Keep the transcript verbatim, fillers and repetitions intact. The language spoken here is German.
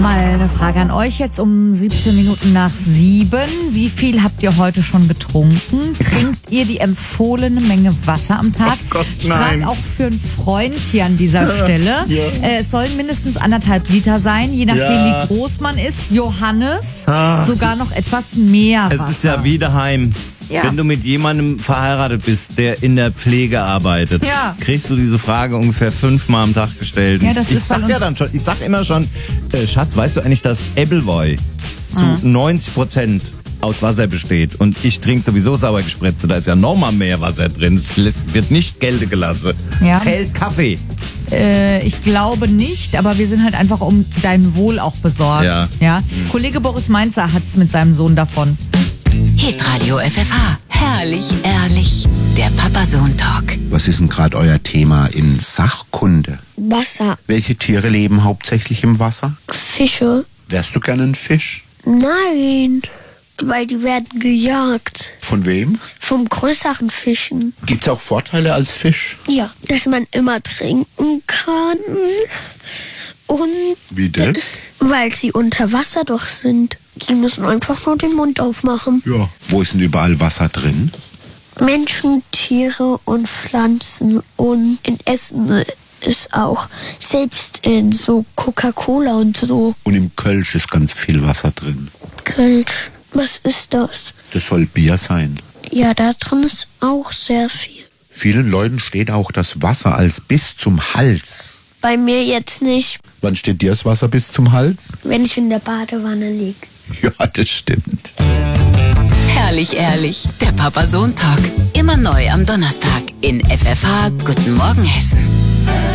Mal eine Frage an euch jetzt um siebzehn Minuten nach sieben. Wie viel habt ihr heute schon getrunken? Trinkt ihr die empfohlene Menge Wasser am Tag? Oh Gott, ich nein. frage auch für einen Freund hier an dieser Stelle. Ja. Äh, es sollen mindestens anderthalb Liter sein, je nachdem Ja. wie groß man ist. Johannes, Ah. sogar noch etwas mehr Es Wasser. ist ja wie daheim. Ja. Wenn du mit jemandem verheiratet bist, der in der Pflege arbeitet, Ja. kriegst du diese Frage ungefähr fünfmal am Tag gestellt. Ja, das ich ist, sag weil ja uns- dann schon, ich sag immer schon, äh, Schatz, weißt du eigentlich, dass Appleboy zu Mhm. neunzig Prozent aus Wasser besteht und ich trinke sowieso Sauergespritze, da ist ja noch mal mehr Wasser drin, es lässt- wird nicht gelten gelassen. Ja. Zählt Kaffee. Äh, ich glaube nicht, aber wir sind halt einfach um dein Wohl auch besorgt. Ja. Ja? Kollege Boris Mainzer hat's mit seinem Sohn davon. Hitradio F F H. Herrlich, ehrlich. Der Papa-Sohn-Talk. Was ist denn gerade euer Thema in Sachkunde? Wasser, Welche Tiere leben hauptsächlich im Wasser? Fische. Wärst du gerne ein Fisch? Nein, weil die werden gejagt Von wem? vom größeren Fischen. Gibt's auch Vorteile als Fisch? Ja, dass man immer trinken kann und Wie das? weil sie unter Wasser doch sind. Sie müssen einfach nur den Mund aufmachen. Ja. Wo ist denn überall Wasser drin? Menschen, Tiere und Pflanzen und in Essen ist auch, selbst in so Coca-Cola und so. Und im Kölsch ist ganz viel Wasser drin. Kölsch, was ist das? Das soll Bier sein. Ja, da drin ist auch sehr viel. Vielen Leuten steht auch das Wasser als bis zum Hals. Bei mir jetzt nicht, Wann steht dir das Wasser bis zum Hals? wenn ich in der Badewanne liege. Ja, das stimmt. Herrlich, ehrlich. Der Papa-Sohn-Talk. Immer neu am Donnerstag in F F H. Guten Morgen, Hessen.